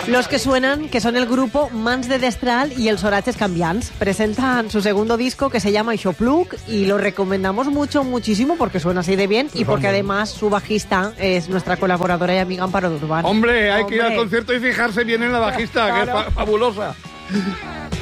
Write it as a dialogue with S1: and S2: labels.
S1: Los que suenan, que son el grupo Mans de Destral y el Soraches Cambians, presentan su segundo disco que se llama Ixoplug y lo recomendamos muchísimo porque suena así de bien y porque además su bajista es nuestra colaboradora y amiga Amparo Durban.
S2: Hombre, hay que ir al concierto y fijarse bien en la bajista, claro, que es fabulosa.